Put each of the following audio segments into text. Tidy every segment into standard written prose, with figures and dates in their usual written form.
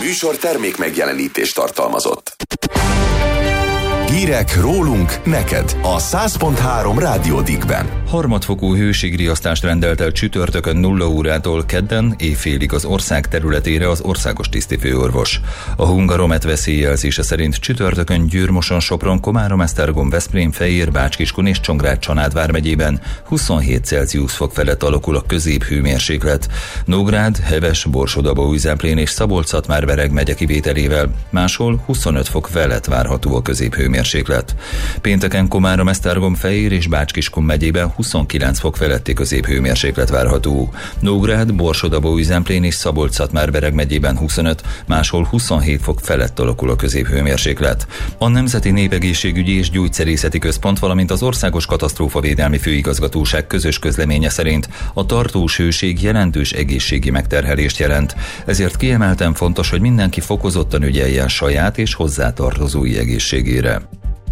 műsor termék megjelenítést tartalmazott. Hírek rólunk neked a 100.3 Rádió Dickben. Harmadfokú hőségriasztást rendelt el csütörtökön 0 órától kedden éjfélig az ország területére az országos tisztifőorvos. A Hungaromet veszélyjelzése szerint csütörtökön Győr-Moson, Sopron, Komárom, Esztergom, Veszprém, Fejér, Bács-Kiskun és Csongrád-Csanád vármegyében 27 Celsius fok felett alakul a középhőmérséklet. Nógrád, Heves, Borsod-Abaúj-Zemplén és Szabolcs-Szatmár-Bereg megye kivételével máshol 25 fok felett várható a középhőmérséklet. Pénteken Komárom, Esztergom, Fejér és Bács-Kiskun megyében 29 fok feletti középhőmérséklet várható. Nógrád, Borsod-Abaúj-Zemplén és Szabolcs-Szatmár-Bereg megyében 25, máshol 27 fok felett alakul a középhőmérséklet. A Nemzeti Népegészségügyi és Gyógyszerészeti Központ, valamint az Országos Katasztrófavédelmi Főigazgatóság közös közleménye szerint a tartós hőség jelentős egészségi megterhelést jelent. Ezért kiemelten fontos, hogy mindenki fokozottan ügyeljen saját és hozzátartozói egészségére.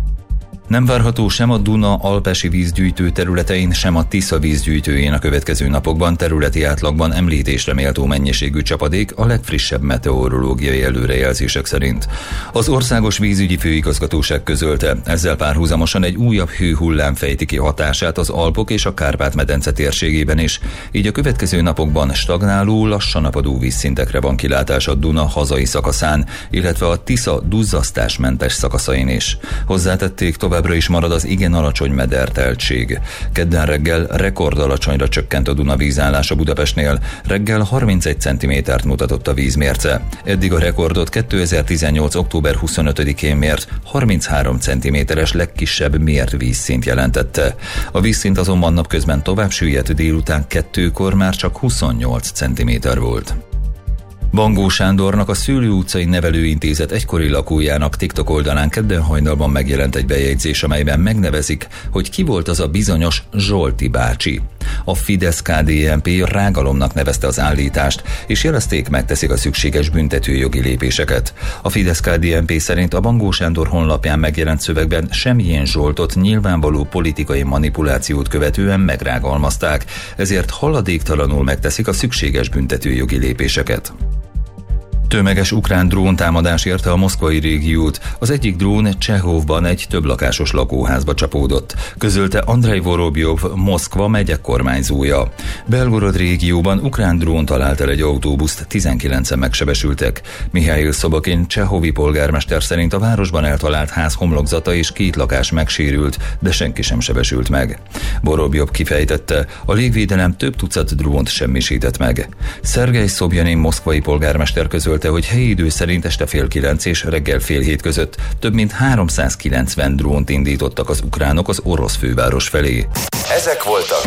Nem várható sem a Duna-Alpesi vízgyűjtő területein, sem a Tisza vízgyűjtőjén a következő napokban területi átlagban említésre méltó mennyiségű csapadék a legfrissebb meteorológiai előrejelzések szerint. Az Országos Vízügyi Főigazgatóság közölte, ezzel párhuzamosan egy újabb hőhullám fejti ki hatását az Alpok és a Kárpát-medence térségében is, így a következő napokban stagnáló, lassan apadó vízszintekre van kilátás a Duna hazai szakaszán, illetve a Tisza duzzasztásmentes szakaszain is. Hozzátették, továbbra is marad az igen alacsony mederteltség. Kedden reggel rekordalacsonyra csökkent a Duna vízállása Budapestnél, reggel 31 cm-t mutatott a vízmérce. Eddig a rekordot 2018. október 25-én mért 33 cm-es legkisebb mért vízszint jelentette. A vízszint azonban napközben tovább süllyedt, délután 2-kor már csak 28 cm volt. Bangó Sándornak, a Szőlő utcai nevelőintézet egykori lakójának TikTok oldalán kedden hajnalban megjelent egy bejegyzés, amelyben megnevezik, hogy ki volt az a bizonyos Zsolti bácsi. A Fidesz-KDNP rágalomnak nevezte az állítást, és jelezték, megteszik a szükséges büntetőjogi lépéseket. A Fidesz-KDNP szerint a Bangó Sándor honlapján megjelent szövegben semmilyen Zsoltot nyilvánvaló politikai manipulációt követően megrágalmazták, ezért haladéktalanul megteszik a szükséges büntetőjogi lépéseket. Tömeges ukrán dróntámadás érte a moszkvai régiót. Az egyik drón Csehovban egy többlakásos lakóházba csapódott, közölte Andrej Vorobjov, Moszkva megye kormányzója. Belgorod régióban ukrán drón talált el egy autóbuszt, 19-en megsebesültek. Mihály Szobokin csehovi polgármester szerint a városban eltalált ház homlokzata és 2 lakás megsérült, de senki sem sebesült meg. Vorobjov kifejtette, a légvédelem több tucat drónt semmisített meg. Szergej Szobjanin moszkvai polgármester közölte, hogy helyi idő szerint este 8:30 és reggel 6:30 között több mint 390 drónt indítottak az ukránok az orosz főváros felé. Ezek voltak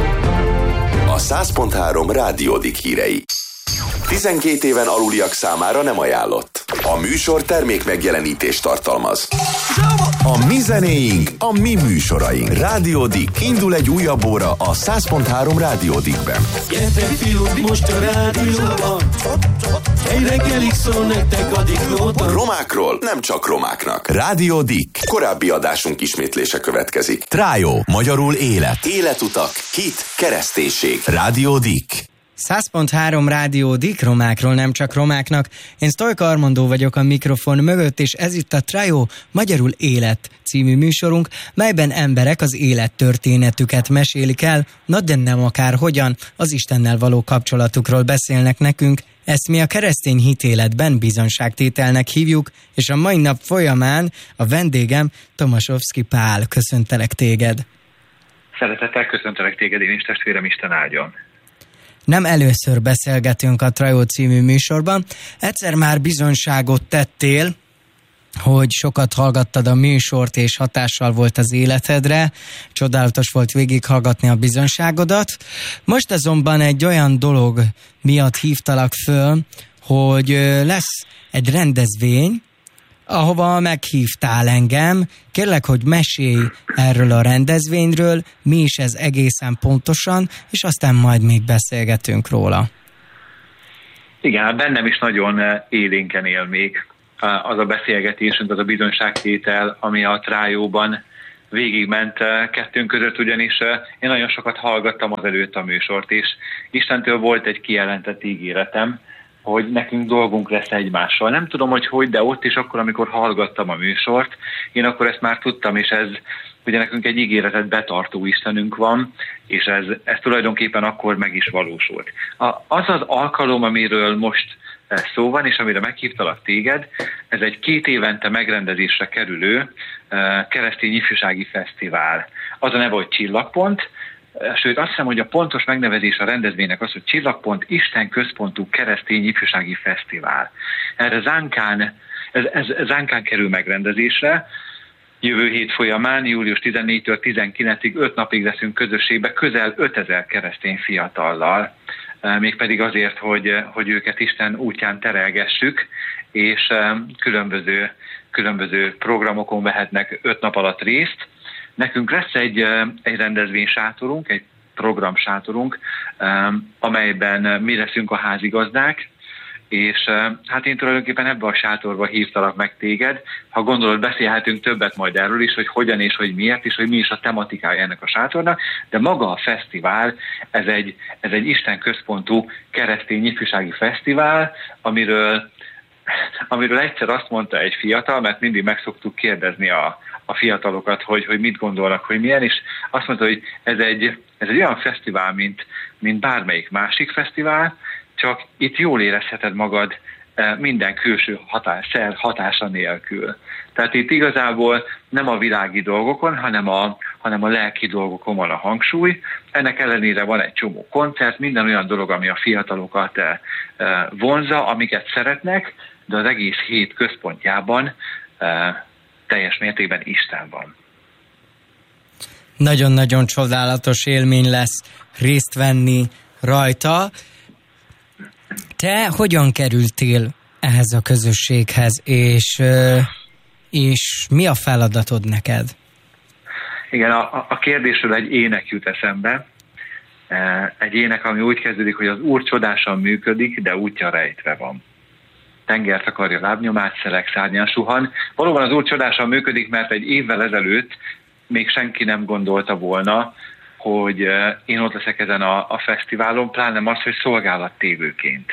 a 100.3 Rádió Dick hírei. 12 éven aluliak számára nem ajánlott. A műsor termék megjelenítést tartalmaz. A mi zenéink, a mi műsoraink. Rádió Dick. Indul egy újabb óra a 100.3 Rádió Dickben. Gyertek fiúk, most a rádióban. Egy reggelig szól nektek a Dicknóta. Romákról nem csak romáknak. Rádió Dick. Korábbi adásunk ismétlése következik. Trájó, magyarul élet. Életutak, hit, kereszténység. Rádió Dick. 100.3 Rádió Dick, romákról nem csak romáknak. Én Sztojka Armandó vagyok a mikrofon mögött, és ez itt a Trájó, magyarul élet című műsorunk, melyben emberek az élettörténetüket mesélik el, na de nem akárhogyan, az Istennel való kapcsolatukról beszélnek nekünk. Ezt mi a keresztény hitéletben bizonyságtételnek hívjuk, és a mai nap folyamán a vendégem Tomaszowski Pál. Köszöntelek téged. Szeretettel köszöntelek téged én is, testvérem, Isten áldjon. Nem először beszélgetünk a Trájó című műsorban. Egyszer már bizonyságot tettél, hogy sokat hallgattad a műsort, és hatással volt az életedre. Csodálatos volt végighallgatni a bizonyságodat. Most azonban egy olyan dolog miatt hívtalak föl, hogy lesz egy rendezvény, ahova meghívtál engem. Kérlek, hogy mesélj erről a rendezvényről, mi is ez egészen pontosan, és aztán majd még beszélgetünk róla. Igen, bennem is nagyon élénken él még az a beszélgetés, az a bizonyságtétel, ami a Trájóban végigment kettőnk között, ugyanis én nagyon sokat hallgattam azelőtt a műsort, és Istentől volt egy kijelentett ígéretem, hogy nekünk dolgunk lesz egymással. Nem tudom, hogy, de ott is akkor, amikor hallgattam a műsort, én akkor ezt már tudtam, és ez ugye nekünk egy ígéretet betartó Istenünk van, és ez tulajdonképpen akkor meg is valósult. Az az alkalom, amiről most szó van, és amire meghívtalak téged, ez egy 2 évente megrendezésre kerülő keresztény ifjúsági fesztivál. Az a neve, hogy Csillagpont, sőt azt hiszem, hogy a pontos megnevezés a rendezvénynek az, hogy Csillagpont Isten központú keresztény ifjúsági fesztivál. Erre Zánkán kerül megrendezésre. Jövő hét folyamán, július 14-től 19-ig 5 napig leszünk közösségbe közel 5000 keresztény fiatallal. Mégpedig azért, hogy őket Isten útján terelgessük, és különböző programokon vehetnek 5 nap alatt részt. Nekünk lesz egy rendezvénysátorunk, egy programsátorunk, amelyben mi leszünk a házigazdák, és hát én tulajdonképpen ebbe a sátorba hívtalak meg téged. Ha gondolod, beszélhetünk többet majd erről is, hogy hogyan és hogy miért, és hogy mi is a tematikája ennek a sátornak, de maga a fesztivál, ez egy Isten központú keresztény ifjúsági fesztivál, amiről egyszer azt mondta egy fiatal, mert mindig meg szoktuk kérdezni a fiatalokat, hogy mit gondolnak, hogy milyen, és azt mondta, hogy ez egy olyan fesztivál, mint bármelyik másik fesztivál, csak itt jól érezheted magad minden külső szer hatása nélkül. Tehát itt igazából nem a világi dolgokon, hanem a lelki dolgokon van a hangsúly. Ennek ellenére van egy csomó koncert, minden olyan dolog, ami a fiatalokat vonzza, amiket szeretnek, de az egész hét központjában teljes mértékben Isten van. Nagyon-nagyon csodálatos élmény lesz részt venni rajta. Te hogyan kerültél ehhez a közösséghez, és mi a feladatod neked? Igen, a kérdésről egy ének jut eszembe. Egy ének, ami úgy kezdődik, hogy az Úr csodásan működik, de útja rejtve van. Tengert akarja lábnyomát, szelek szárnyán suhan. Valóban az Úr csodásan működik, mert egy évvel ezelőtt még senki nem gondolta volna, hogy én ott leszek ezen a fesztiválon, pláne az, hogy szolgálattévőként.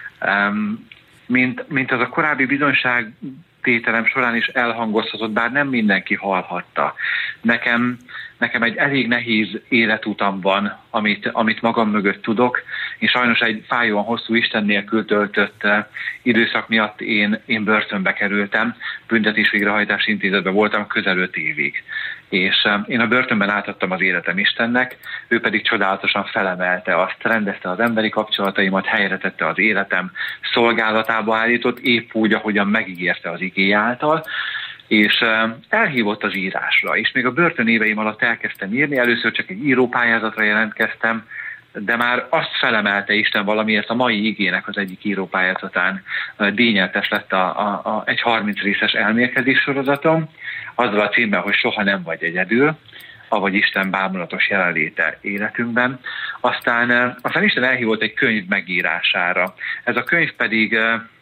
Mint az a korábbi bizonyságtételem során is elhangozhatott, bár nem mindenki hallhatta. Nekem egy elég nehéz életutam van, amit magam mögött tudok, és sajnos egy fájóan hosszú Isten nélkül töltött időszak miatt én börtönbe kerültem, büntetés-végrehajtási intézetben voltam közel 5 évig. És én a börtönben átadtam az életem Istennek, ő pedig csodálatosan felemelte azt, rendezte az emberi kapcsolataimat, helyre tette az életem, szolgálatába állított, épp úgy, ahogyan megígérte az igéje által, és elhívott az írásra, és még a börtön éveim alatt elkezdtem írni, először csak egy írópályázatra jelentkeztem, de már azt felemelte Isten valamiért a mai igének az egyik írópályázatán díjnyertes lett egy 30 részes elmélkedés sorozatom, azzal a címmel, hogy soha nem vagy egyedül, avagy Isten bámulatos jelenléte életünkben. Aztán Isten elhívott egy könyv megírására. Ez a könyv pedig,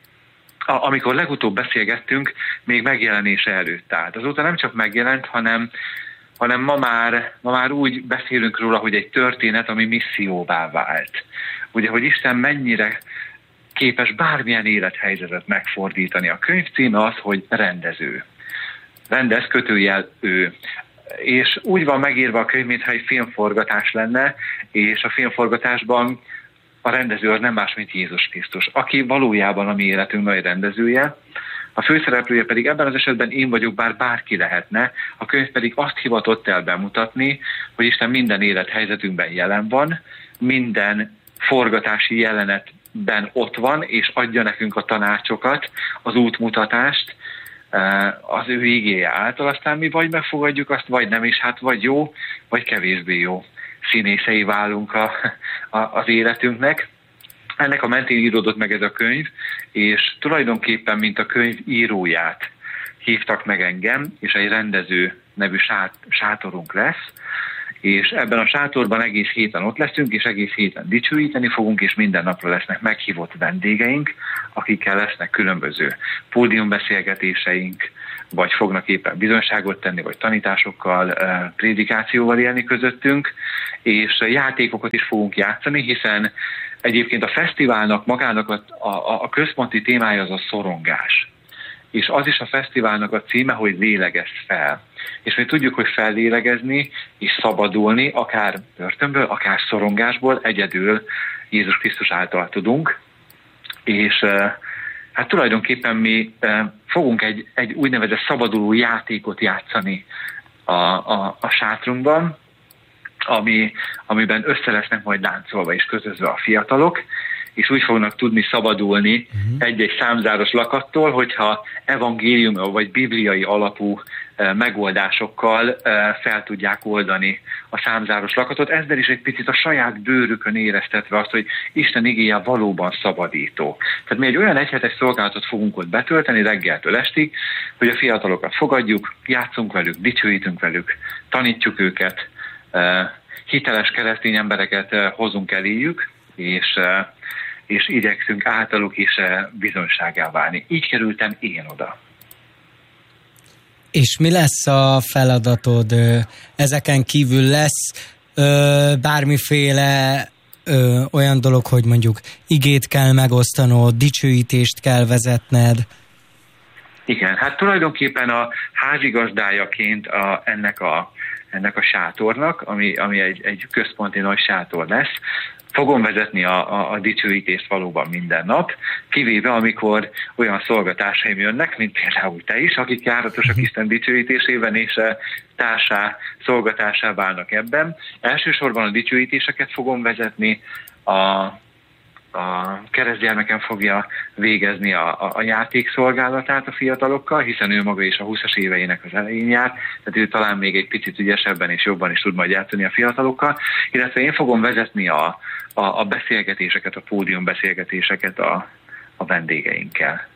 amikor legutóbb beszélgettünk, még megjelenése előtt állt. Azóta nem csak megjelent, hanem ma már úgy beszélünk róla, hogy egy történet, ami misszióvá vált. Ugye, hogy Isten mennyire képes bármilyen élethelyzetet megfordítani. A könyv címe az, hogy rendező. Rendez, kötőjel ő. És úgy van megírva a könyv, mintha egy filmforgatás lenne, és a filmforgatásban a rendező az nem más, mint Jézus Krisztus, aki valójában a mi életünk nagy rendezője. A főszereplője pedig ebben az esetben én vagyok, bár bárki lehetne, a könyv pedig azt hivatott el bemutatni, hogy Isten minden élethelyzetünkben jelen van, minden forgatási jelenetben ott van, és adja nekünk a tanácsokat, az útmutatást, az ő igéje által, aztán mi vagy megfogadjuk azt, vagy nem, és hát vagy jó, vagy kevésbé jó színészei válunk az életünknek. Ennek a mentén íródott meg ez a könyv, és tulajdonképpen, mint a könyv íróját hívtak meg engem, és egy rendező nevű sátorunk lesz, és ebben a sátorban egész héten ott leszünk, és egész héten dicsőíteni fogunk, és minden napra lesznek meghívott vendégeink, akikkel lesznek különböző pódiumbeszélgetéseink, vagy fognak éppen bizonyságot tenni, vagy tanításokkal, prédikációval élni közöttünk, és játékokat is fogunk játszani, hiszen Egyébként a fesztiválnak magának a központi témája az a szorongás. És az is a fesztiválnak a címe, hogy lélegezz fel. És mi tudjuk, hogy fellélegezni és szabadulni, akár börtönből, akár szorongásból egyedül Jézus Krisztus által tudunk. És hát tulajdonképpen mi fogunk egy úgynevezett szabaduló játékot játszani a sátrunkban, amiben össze lesznek majd láncolva és közözve a fiatalok, és úgy fognak tudni szabadulni egy-egy számzáros lakattól, hogyha evangélium vagy bibliai alapú megoldásokkal fel tudják oldani a számzáros lakatot, ezzel is egy picit a saját bőrükön éreztetve azt, hogy Isten igéje valóban szabadító. Tehát mi egy olyan egyhetes szolgálatot fogunk ott betölteni reggeltől estig, hogy a fiatalokat fogadjuk, játszunk velük, dicsőítünk velük, tanítjuk őket, hiteles keresztény embereket hozunk eléjük, és igyekszünk általuk is bizonyságá válni. Így kerültem én oda. És mi lesz a feladatod? Ezeken kívül lesz bármiféle olyan dolog, hogy mondjuk igét kell megosztanod, dicsőítést kell vezetned? Igen, hát tulajdonképpen a házigazdájaként ennek a sátornak, ami egy központi nagy sátor lesz, fogom vezetni a dicsőítést valóban minden nap, kivéve amikor olyan szolgatársaim jönnek, mint például te is, akik járatosak Isten dicsőítésében és társá, szolgatársá válnak ebben. Elsősorban a dicsőítéseket fogom vezetni, a keresztgyermekem fogja végezni a játékszolgálatát a fiatalokkal, hiszen ő maga is a 20-as éveinek az elején jár, tehát ő talán még egy picit ügyesebben és jobban is tud majd játszani a fiatalokkal, illetve én fogom vezetni a beszélgetéseket, a pódiumbeszélgetéseket a vendégeinkkel.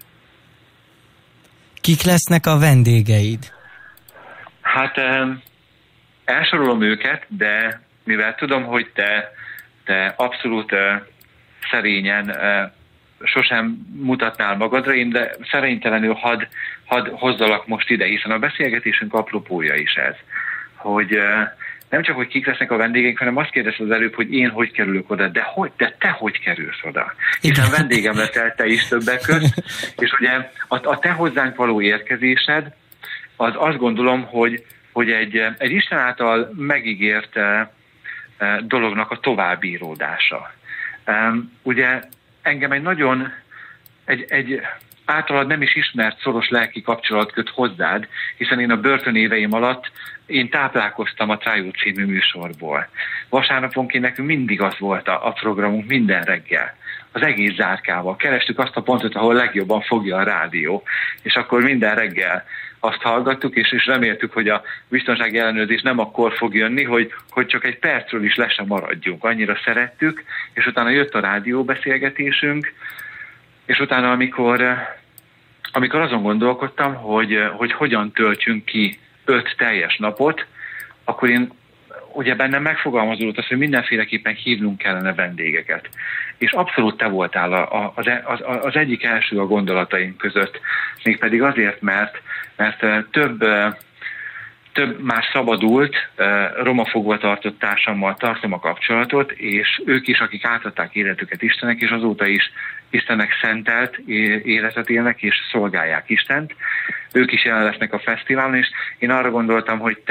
Kik lesznek a vendégeid? Hát elsorolom őket, de mivel tudom, hogy te abszolút szerényen sosem mutatnál magadra, de szerénytelenül hadd hozzalak most ide, hiszen a beszélgetésünk apropója is ez, hogy nem csak, hogy kik lesznek a vendégeink, hanem azt kérdezted az előbb, hogy én hogy kerülök oda, de te hogy kerülsz oda? Hiszen vendégem leszel te is többek közt, és ugye a te hozzánk való érkezésed, az azt gondolom, hogy egy Isten által megígért dolognak a továbbíródása. Ugye engem egy általad nem is ismert szoros lelki kapcsolat köt hozzád, hiszen én a börtönéveim alatt táplálkoztam a Trájó című műsorból. Vasárnaponként nekünk mindig az volt a programunk minden reggel. Az egész zárkával. Kerestük azt a pontot, ahol legjobban fogja a rádió. És akkor minden reggel azt hallgattuk, és reméltük, hogy a biztonsági ellenőrzés nem akkor fog jönni, hogy csak egy percről is le sem maradjunk. Annyira szerettük, és utána jött a rádióbeszélgetésünk, és utána, amikor azon gondolkodtam, hogy hogyan töltsünk ki 5 teljes napot, akkor én ugye bennem megfogalmazódott az, hogy mindenféleképpen hívnunk kellene vendégeket. És abszolút te voltál az egyik első a gondolataim között, mégpedig azért, mert több már szabadult, roma fogvatartott társammal tartom a kapcsolatot, és ők is, akik átadták életüket Istennek, és azóta is Istennek szentelt életet élnek, és szolgálják Istent. Ők is jelen lesznek a fesztiválon, és én arra gondoltam, hogy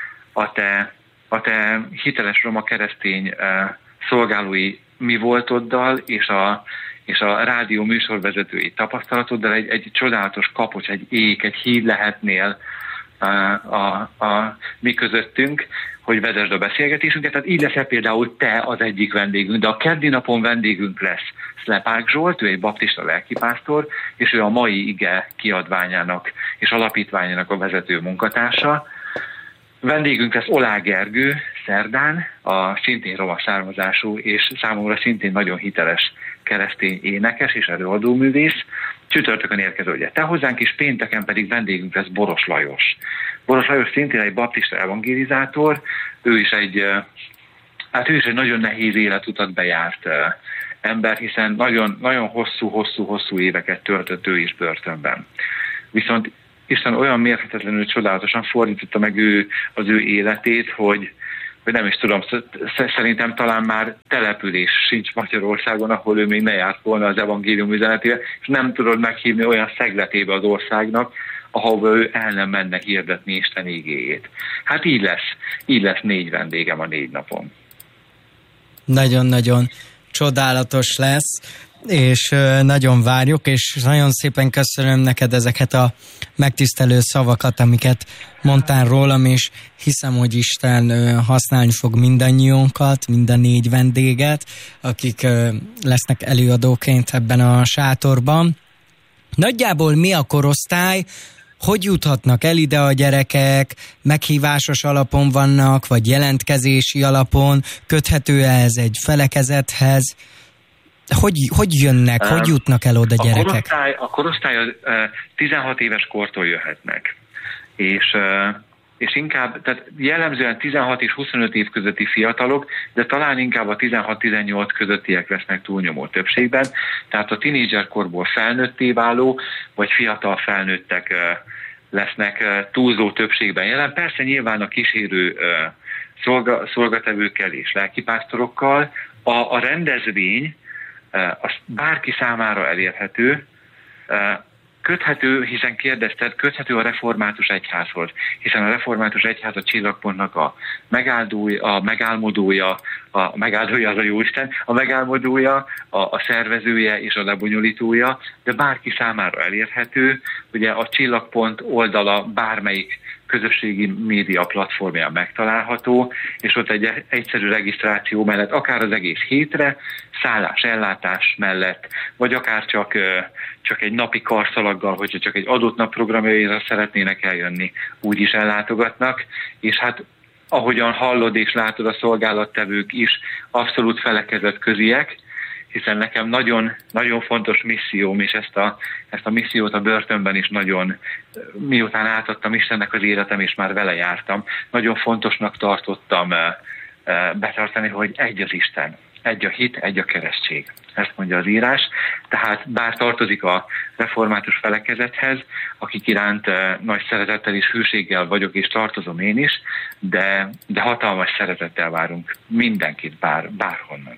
a te hiteles roma keresztény szolgálói mi voltoddal, és a rádió műsorvezetői tapasztalatoddal egy csodálatos kapocs, egy ék, egy híd lehetnél a mi közöttünk, hogy vezesd a beszélgetésünket. Tehát így leszel például te az egyik vendégünk, de a keddi napon vendégünk lesz Szlepák Zsolt, ő egy baptista lelkipásztor, és ő a mai ige kiadványának és alapítványának a vezető munkatársa. Vendégünk lesz Olá Gergő szerdán, a szintén roma származású és számomra szintén nagyon hiteles keresztény énekes és előadóművész. Csütörtökön érkező ugye te hozzánk, és pénteken pedig vendégünk lesz Boros Lajos. Boros Lajos szintén egy baptista evangélizátor, ő is egy nagyon nehéz életutat bejárt ember, hiszen nagyon, nagyon hosszú éveket töltött ő is börtönben. Viszont Isten olyan mérhetetlenül csodálatosan fordította meg az ő életét, hogy hogy nem is tudom, szerintem talán már település sincs Magyarországon, ahol ő még ne járt volna az evangélium üzenetével, és nem tudod meghívni olyan szegletébe az országnak, ahova ő el nem menne hirdetni Isten igéjét. Hát így lesz 4 vendégem a 4 napon. Nagyon-nagyon csodálatos lesz, és nagyon várjuk, és nagyon szépen köszönöm neked ezeket a megtisztelő szavakat, amiket mondtál rólam, és hiszem, hogy Isten használni fog mindannyiunkat, mind a 4 vendéget, akik lesznek előadóként ebben a sátorban. Nagyjából mi a korosztály, hogy juthatnak el ide a gyerekek, meghívásos alapon vannak, vagy jelentkezési alapon, köthető ez egy felekezethez? Hogy jönnek, hogy jutnak el oda gyerekek? A korosztály 16 éves kortól jöhetnek. És inkább, tehát jellemzően 16 és 25 év közötti fiatalok, de talán inkább a 16-18 közöttiek lesznek túlnyomó többségben. Tehát a tínédzserkorból felnőtté váló, vagy fiatal felnőttek lesznek túlzó többségben jelen. Persze nyilván a kísérő szolgatevőkkel és lelkipásztorokkal. A rendezvény az bárki számára elérhető, köthető, hiszen kérdezted, köthető a református egyházhoz, hiszen a református egyház a Csillagpontnak a megálmodója az a Jóisten, a megálmodója, a szervezője és a lebonyolítója, de bárki számára elérhető. Ugye a Csillagpont oldala bármelyik közösségi média platformján megtalálható, és ott egy egyszerű regisztráció mellett, akár az egész hétre, szállás, ellátás mellett, vagy akár csak egy napi karszalaggal, hogyha csak egy adott nap programjaira szeretnének eljönni, úgy is ellátogatnak, és hát ahogyan hallod és látod, a szolgálattevők is abszolút felekezet köziek, hiszen nekem nagyon, nagyon fontos misszióm, és ezt a missziót a börtönben is nagyon, miután átadtam Istennek az életem, és már vele jártam, nagyon fontosnak tartottam betartani, hogy egy az Isten, egy a hit, egy a keresztség. Ezt mondja az írás. Tehát bár tartozik a református felekezethez, akik iránt nagy szeretettel és hűséggel vagyok, és tartozom én is, de hatalmas szeretettel várunk mindenkit, bárhonnan.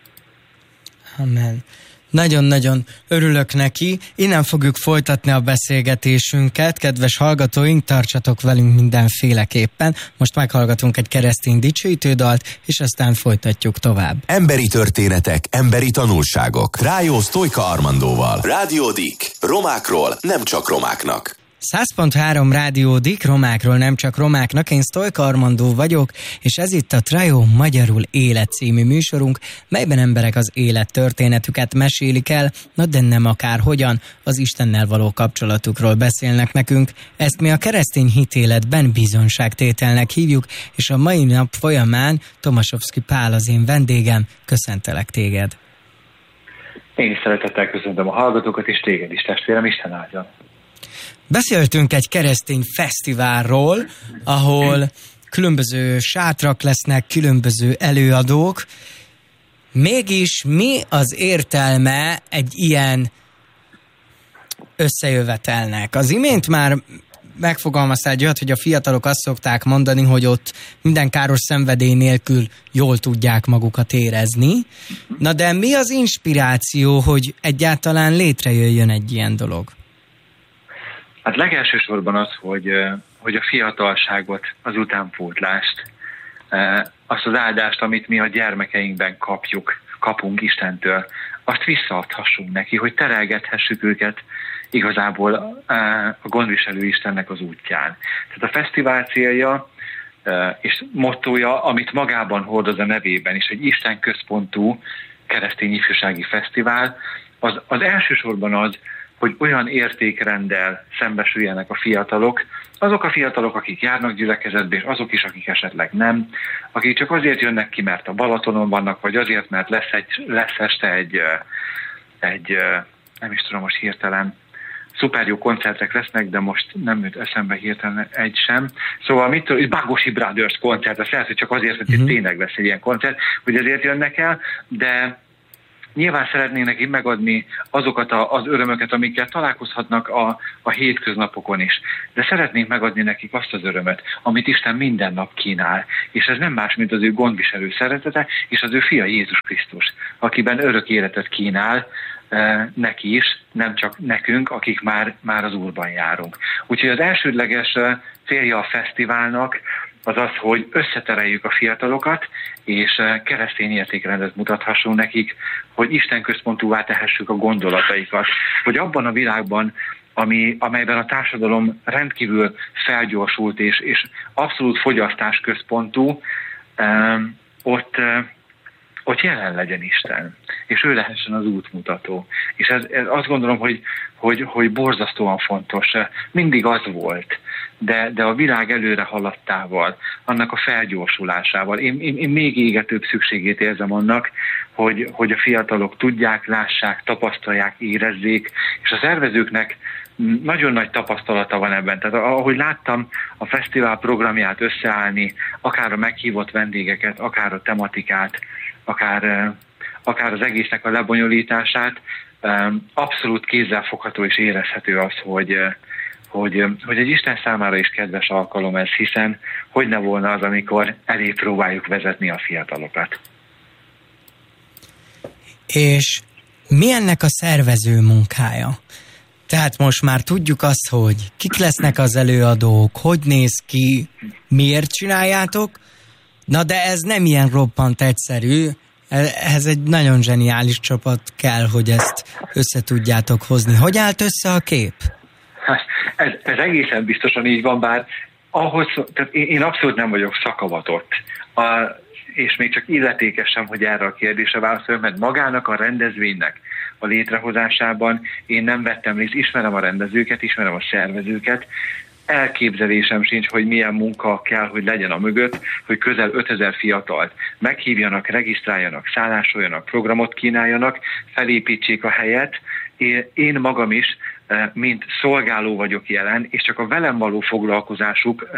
Amen. Nagyon-nagyon örülök neki. Innen fogjuk folytatni a beszélgetésünket. Kedves hallgatóink, tartsatok velünk mindenféleképpen. Most meghallgatunk egy keresztény dicsőítődalt, és aztán folytatjuk tovább. Emberi történetek, emberi tanulságok. Rájó Sztojka Armandóval. Rádió Dik. Romákról nem csak romáknak. 100.3 Rádió Dik, romákról nem csak romáknak, én Sztojka Armandó vagyok, és ez itt a Trajó Magyarul Élet című műsorunk, melyben emberek az élet történetüket mesélik el, de nem akárhogyan, az Istennel való kapcsolatukról beszélnek nekünk. Ezt mi a keresztény hitéletben bizonyságtételnek hívjuk, és a mai nap folyamán Tomaszowski Pál az én vendégem. Köszöntelek téged. Én is szeretettel köszöntöm a hallgatókat, és téged is, testvérem, Isten áldjon. Beszéltünk egy keresztény fesztiválról, ahol különböző sátrak lesznek, különböző előadók. Mégis mi az értelme egy ilyen összejövetelnek? Az imént már megfogalmaztál egy olyat, hogy a fiatalok azt szokták mondani, hogy ott minden káros szenvedély nélkül jól tudják magukat érezni. Na de mi az inspiráció, hogy egyáltalán létrejöjjön egy ilyen dolog? Hát legelsősorban az, hogy a fiatalságot, az utánpótlást, azt az áldást, amit mi a gyermekeinkben kapunk Istentől, azt visszaadhassunk neki, hogy terelgethessük őket igazából a gondviselő Istennek az útján. Tehát a fesztivál célja és mottója, amit magában hordoz a nevében is, egy Isten központú keresztény ifjúsági fesztivál, az elsősorban az, hogy olyan értékrenddel szembesüljenek a fiatalok, azok a fiatalok, akik járnak gyülekezetbe, és azok is, akik esetleg nem, akik csak azért jönnek ki, mert a Balatonon vannak, vagy azért, mert lesz este egy nem is tudom most hirtelen, szuper jó koncertek lesznek, de most nem jut eszembe hirtelen egy sem. Szóval Bagosi Brothers koncert, azt lehet, hogy csak azért, hogy tényleg lesz egy ilyen koncert, hogy azért jönnek el, de Nyilván szeretnénk neki megadni azokat az örömöket, amikkel találkozhatnak a hétköznapokon is. De szeretnénk megadni nekik azt az örömet, amit Isten minden nap kínál. És ez nem más, mint az ő gondviselő szeretete, és az ő fia Jézus Krisztus, akiben örök életet kínál, neki is, nem csak nekünk, akik már az Úrban járunk. Úgyhogy az elsődleges célja a fesztiválnak az az, hogy összetereljük a fiatalokat, és keresztény értékrendet mutathassunk nekik, hogy Isten központúvá tehessük a gondolataikat, hogy abban a világban, amelyben a társadalom rendkívül felgyorsult és abszolút fogyasztásközpontú, ott jelen legyen Isten, és ő lehessen az útmutató. És ez azt gondolom, hogy borzasztóan fontos. Mindig az volt, de a világ előre haladtával, annak a felgyorsulásával. Én még égetőbb szükségét érzem annak, hogy a fiatalok tudják, lássák, tapasztalják, érezzék, és a szervezőknek nagyon nagy tapasztalata van ebben. Tehát ahogy láttam a fesztivál programját összeállni, akár a meghívott vendégeket, akár a tematikát, akár az egésznek a lebonyolítását, abszolút kézzelfogható és érezhető az, hogy egy Isten számára is kedves alkalom ez, hiszen hogy ne volna az, amikor elé próbáljuk vezetni a fiatalokat. És mi ennek a szervező munkája? Tehát most már tudjuk azt, hogy kik lesznek az előadók, hogy néz ki, miért csináljátok, na de ez nem ilyen roppant egyszerű, ehhez egy nagyon zseniális csapat kell, hogy ezt össze tudjátok hozni. Hogy állt össze a kép? Ez egészen biztosan így van, bár tehát én abszolút nem vagyok szakavatott, és még csak illetékes sem, hogy erre a kérdésre válaszoljam, mert magának a rendezvénynek a létrehozásában én nem vettem részt, ismerem a rendezőket, ismerem a szervezőket, elképzelésem sincs, hogy milyen munka kell, hogy legyen a mögött, hogy közel 5000 fiatalt meghívjanak, regisztráljanak, szállásoljanak, programot kínáljanak, felépítsék a helyet. Én magam is, mint szolgáló vagyok jelen, és csak a velem való foglalkozásuk,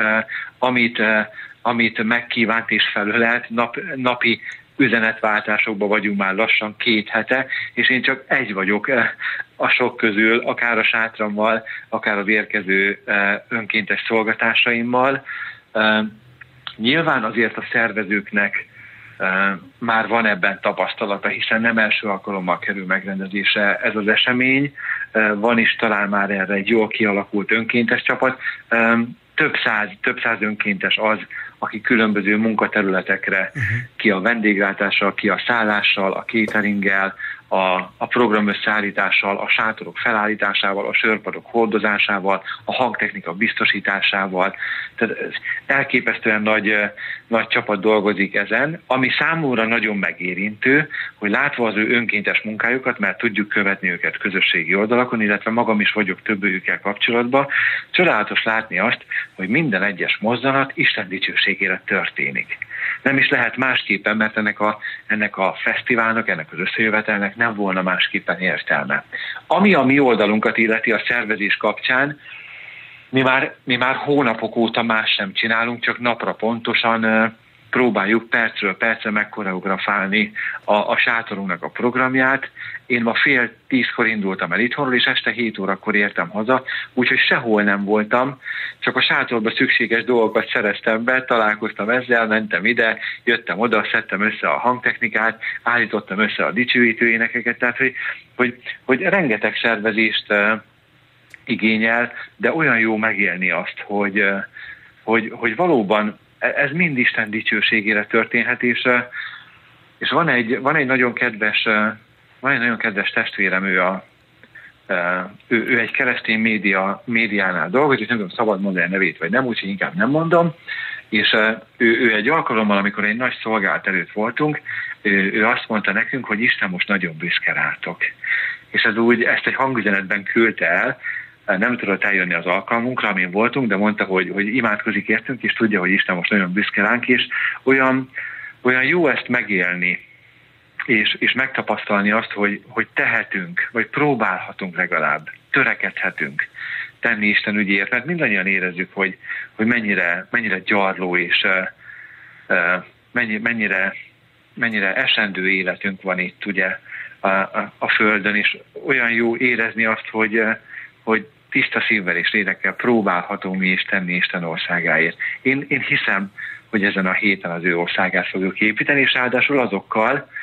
amit megkívánt és felölelt, napi üzenetváltásokban vagyunk már lassan 2 hete, és én csak egy vagyok a sok közül, akár a sátrammal, akár az érkező önkéntes szolgatásaimmal. Nyilván azért a szervezőknek már van ebben tapasztalata, hiszen nem első alkalommal kerül megrendezésre ez az esemény. Van is talán már erre egy jól kialakult önkéntes csapat. Több száz önkéntes az, aki különböző munkaterületekre, ki a vendéglátással, ki a szállással, a cateringgel, a program összeállítással, a sátorok felállításával, a sörpadok hordozásával, a hangtechnika biztosításával. Tehát elképesztően nagy csapat dolgozik ezen, ami számomra nagyon megérintő, hogy látva az ő önkéntes munkájukat, mert tudjuk követni őket közösségi oldalakon, illetve magam is vagyok többőjükkel kapcsolatban, csodálatos látni azt, hogy minden egyes mozzanat Isten dicsőségére történik. Nem is lehet másképpen, mert ennek a fesztiválnak, ennek az összejövetelnek nem volna másképpen értelme. Ami a mi oldalunkat illeti a szervezés kapcsán, mi már hónapok óta más sem csinálunk, csak napra pontosan próbáljuk percről percre megkoreografálni a sátorunknak a programját. Én ma 9:30 indultam el itthonról, és este 7 órakor értem haza, úgyhogy sehol nem voltam, csak a sátorba szükséges dolgokat szereztem be, találkoztam ezzel, mentem ide, jöttem oda, szedtem össze a hangtechnikát, állítottam össze a dicsőítő énekeket, tehát hogy rengeteg szervezést igényel, de olyan jó megélni azt, hogy valóban ez mind Isten dicsőségére történhet, és van egy nagyon kedves testvérem, ő egy keresztény médiánál dolgozik, nem tudom, szabad mondani a nevét, vagy nem, úgyhogy inkább nem mondom, és ő egy alkalommal, amikor egy nagy szolgálat előtt voltunk, ő azt mondta nekünk, hogy Isten most nagyon büszke rátok. És ezt egy hangüzenetben küldte el, nem tudott eljönni az alkalmunkra, amin voltunk, de mondta, hogy imádkozik értünk, és tudja, hogy Isten most nagyon büszke ránk, és olyan jó ezt megélni, és megtapasztalni azt, hogy tehetünk, vagy próbálhatunk legalább, törekedhetünk tenni Isten ügyéért, mert mindannyian érezzük, hogy mennyire gyarló, és mennyire esendő életünk van itt, ugye, a Földön, és olyan jó érezni azt, hogy tiszta szívvel és lélekkel próbálható mi is tenni Isten országáért. Én hiszem, hogy ezen a héten az ő országát fogjuk építeni, és ráadásul azokkal,